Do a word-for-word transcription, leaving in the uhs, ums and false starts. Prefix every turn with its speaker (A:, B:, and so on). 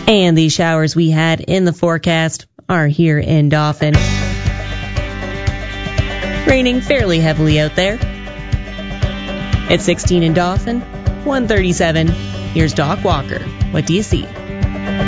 A: And the showers we had in the forecast are here in Dauphin. Raining fairly heavily out there. It's sixteen in Dauphin, one thirty-seven. Here's Doc Walker. What do you see?